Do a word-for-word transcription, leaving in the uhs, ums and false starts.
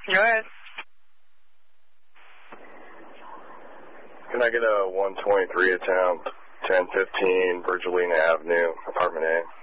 Go ahead. Can I get a one twenty-three of town, ten fifteen Virgilina Avenue, apartment A?